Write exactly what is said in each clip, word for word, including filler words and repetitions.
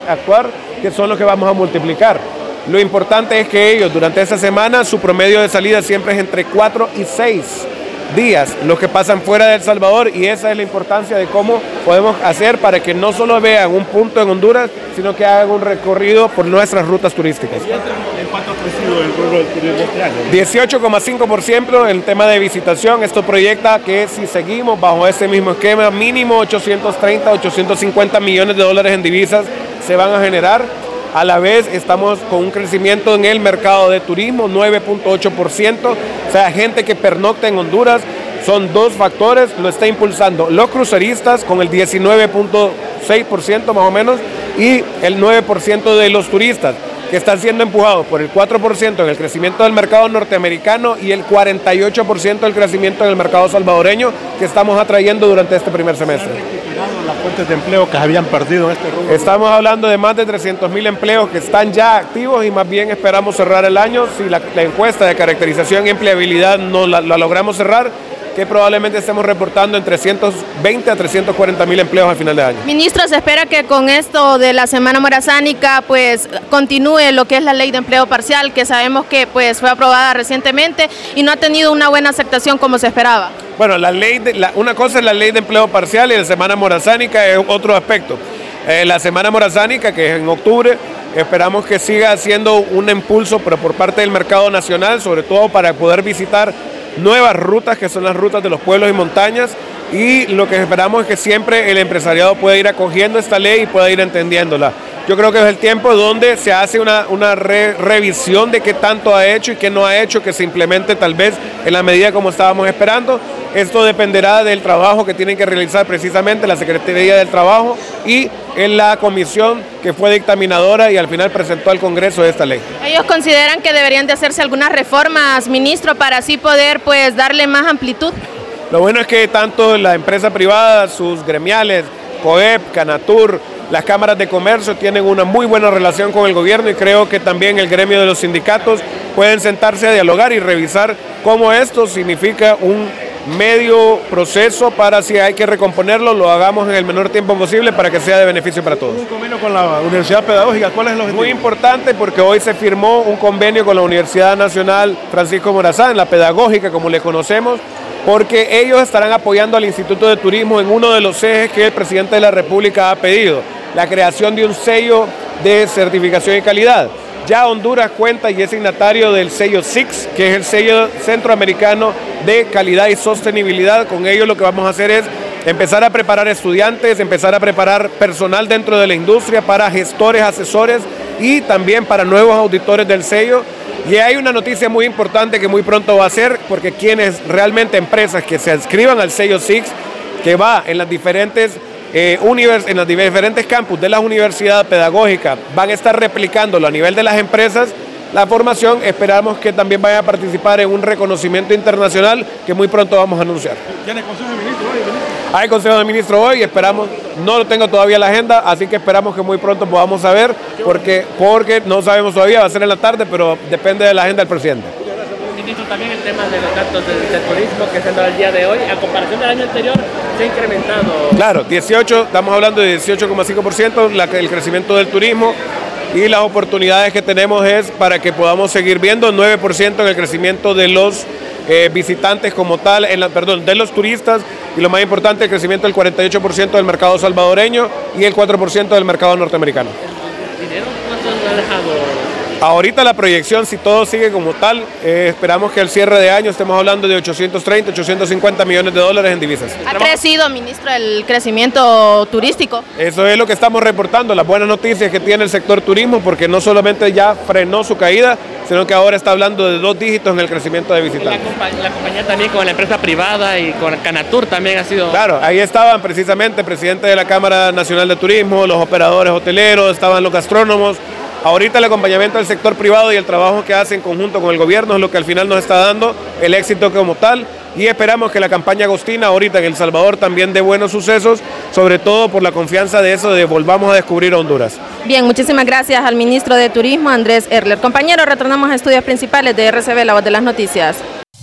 actuar, que son los que vamos a multiplicar. Lo importante es que ellos durante esta semana su promedio de salida siempre es entre cuatro y seis días, los que pasan fuera de El Salvador, y esa es la importancia de cómo podemos hacer para que no solo vean un punto en Honduras, sino que hagan un recorrido por nuestras rutas turísticas. ¿En cuánto ha crecido el rubro del turismo este año? dieciocho coma cinco por ciento en tema de visitación. Esto proyecta que si seguimos bajo este mismo esquema, mínimo ochocientos treinta, ochocientos cincuenta millones de dólares en divisas se van a generar. A la vez estamos con un crecimiento en el mercado de turismo, nueve punto ocho por ciento, o sea, gente que pernocta en Honduras, son dos factores, lo está impulsando los cruceristas con el diecinueve punto seis por ciento más o menos, y el nueve por ciento de los turistas, que están siendo empujados por el cuatro por ciento en el crecimiento del mercado norteamericano y el cuarenta y ocho por ciento del crecimiento en el mercado salvadoreño que estamos atrayendo durante este primer semestre. Las fuentes de empleo que se habían perdido en este rubro. Estamos hablando de más de trescientos mil empleos que están ya activos y más bien esperamos cerrar el año. Si la, la encuesta de caracterización y empleabilidad no la, la logramos cerrar, que probablemente estemos reportando en trescientos veinte a trescientos cuarenta mil empleos al final de año. Ministro, se espera que con esto de la Semana Morazánica pues continúe lo que es la ley de empleo parcial, que sabemos que pues fue aprobada recientemente y no ha tenido una buena aceptación como se esperaba. Bueno, la ley de, la, una cosa es la ley de empleo parcial y la Semana Morazánica es otro aspecto. Eh, la Semana Morazánica, que es en octubre, esperamos que siga siendo un impulso pero por parte del mercado nacional, sobre todo para poder visitar nuevas rutas, que son las rutas de los pueblos y montañas, y lo que esperamos es que siempre el empresariado pueda ir acogiendo esta ley y pueda ir entendiéndola. Yo creo que es el tiempo donde se hace una, una re, revisión de qué tanto ha hecho y qué no ha hecho, que se implemente tal vez en la medida como estábamos esperando. Esto dependerá del trabajo que tienen que realizar precisamente la Secretaría del Trabajo y en la comisión que fue dictaminadora y al final presentó al Congreso esta ley. ¿Ellos consideran que deberían de hacerse algunas reformas, ministro, para así poder pues darle más amplitud? Lo bueno es que tanto la empresa privada, sus gremiales, COEP, Canatur, las cámaras de comercio tienen una muy buena relación con el gobierno y creo que también el gremio de los sindicatos pueden sentarse a dialogar y revisar cómo esto significa un medio proceso para, si hay que recomponerlo, lo hagamos en el menor tiempo posible para que sea de beneficio para todos. Un convenio con la Universidad Pedagógica, ¿cuál es el objetivo? Muy importante porque hoy se firmó un convenio con la Universidad Nacional Francisco Morazán, la Pedagógica como le conocemos, porque ellos estarán apoyando al Instituto de Turismo en uno de los ejes que el presidente de la República ha pedido, la creación de un sello de certificación y calidad. Ya Honduras cuenta y es signatario del sello S I X, que es el sello centroamericano de calidad y sostenibilidad. Con ello lo que vamos a hacer es empezar a preparar estudiantes, empezar a preparar personal dentro de la industria para gestores, asesores y también para nuevos auditores del sello. Y hay una noticia muy importante que muy pronto va a ser, porque quienes realmente empresas que se adscriban al sello S I X, que va en las diferentes Eh, univers, en los diferentes campus de las universidades pedagógicas, van a estar replicándolo a nivel de las empresas, la formación. Esperamos que también vayan a participar en un reconocimiento internacional que muy pronto vamos a anunciar. ¿Tiene consejo de ministro hoy? Ministro? Hay consejo de ministro hoy, esperamos, no lo tengo todavía la agenda, así que esperamos que muy pronto podamos saber, porque, porque no sabemos todavía, va a ser en la tarde, pero depende de la agenda del presidente. Ministro, también el tema de los gastos de, de turismo que se han dado el día de hoy, a comparación del año anterior, se ha incrementado. Claro, dieciocho, estamos hablando de dieciocho coma cinco por ciento, la, el crecimiento del turismo, y las oportunidades que tenemos es para que podamos seguir viendo nueve por ciento en el crecimiento de los eh, visitantes como tal, en la, perdón, de los turistas, y lo más importante, el crecimiento del cuarenta y ocho por ciento del mercado salvadoreño y el cuatro por ciento del mercado norteamericano. ¿El dinero cuánto ha dejado? Ahorita la proyección, si todo sigue como tal, eh, esperamos que al cierre de año estemos hablando de ochocientos treinta, ochocientos cincuenta millones de dólares en divisas. ¿Ha crecido, ministro, el crecimiento turístico? Eso es lo que estamos reportando, las buenas noticias que tiene el sector turismo, porque no solamente ya frenó su caída, sino que ahora está hablando de dos dígitos en el crecimiento de visitantes. La, compa la compañía también con la empresa privada y con Canatur también ha sido... Claro, ahí estaban precisamente el presidente de la Cámara Nacional de Turismo, los operadores hoteleros, estaban los gastrónomos. Ahorita el acompañamiento del sector privado y el trabajo que hace en conjunto con el gobierno es lo que al final nos está dando el éxito como tal, y esperamos que la campaña Agostina ahorita en El Salvador también dé buenos sucesos, sobre todo por la confianza de eso de volvamos a descubrir Honduras. Bien, muchísimas gracias al ministro de Turismo, Andrés Erler. Compañeros, retornamos a estudios principales de R C B, la voz de las noticias.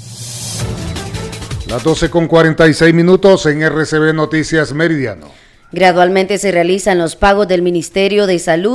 Las doce con cuarenta y seis minutos en R C B Noticias Meridiano. Gradualmente se realizan los pagos del Ministerio de Salud